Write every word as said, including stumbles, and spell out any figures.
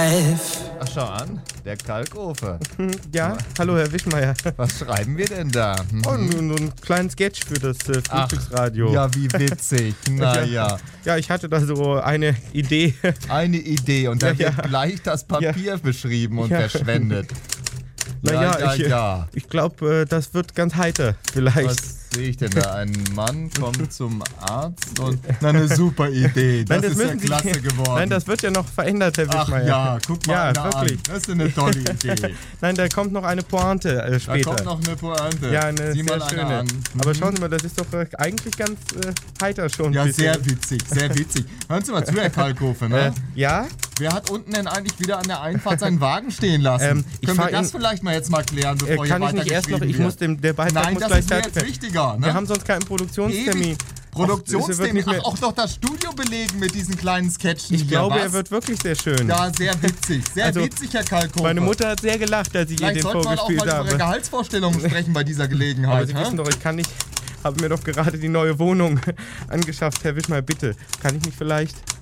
life. Ach, schau an, der Kalkofe. Ja, hallo Herr Wischmeier. Was schreiben wir denn da? Hm. Oh, nur, nur einen kleinen Sketch für das äh, Frühstücksradio. Ach, ja, wie witzig. Naja. Ja, ich hatte da so eine Idee. Eine Idee und dann Ja, wird ja. gleich das Papier Ja. beschrieben und Ja. verschwendet. Naja, ja, ich, ja, ja. ich glaube, äh, das wird ganz heiter vielleicht. Was sehe ich denn da? Ein Mann kommt zum Arzt und... Na, eine super Idee. Das, Nein, das ist ja müssen Sie- klasse geworden. Nein, das wird ja noch verändert, Herr Ach Wischmeier. ja, guck mal Ja, einer wirklich. an. Das ist eine tolle Idee. Nein, da kommt noch eine Pointe äh, Da später. kommt noch eine Pointe. Ja, eine Sieh sehr mal schöne. eine an. Aber Mhm. schauen Sie mal, das ist doch äh, eigentlich ganz äh, heiter schon. Ja, ein bisschen. sehr witzig, sehr witzig. Hören Sie mal zu, Herr Kalkofe, ne? Äh, ja? Wer hat unten denn eigentlich wieder an der Einfahrt seinen Wagen stehen lassen? Ähm, ich Können wir fahr das in- vielleicht mal jetzt mal klären, Äh, bevor hier kann ich nicht erst noch, weitergeschrieben ich wird? muss dem, der Beitrag Nein, muss das gleich ist mir fertig jetzt werden. wichtiger. Ne? Wir haben sonst keinen Produktionstermin. Ewig. Och, es wird Produktionstermin. nicht Ach, mehr- auch doch das Studio belegen mit diesen kleinen Sketchen Ich hier, glaube, was? er wird wirklich sehr schön. Ja, sehr witzig. Sehr Also, witzig, Herr Kalkofe. Meine Mutter hat sehr gelacht, als ich ihr Vielleicht den sollte man auch vorgespielt mal über Ihre habe. Gehaltsvorstellungen sprechen bei dieser Aber Gelegenheit. Sie hä? wissen doch, ich kann nicht, habe mir doch gerade die neue Wohnung angeschafft. Herr Wischmeier, bitte, kann ich nicht vielleicht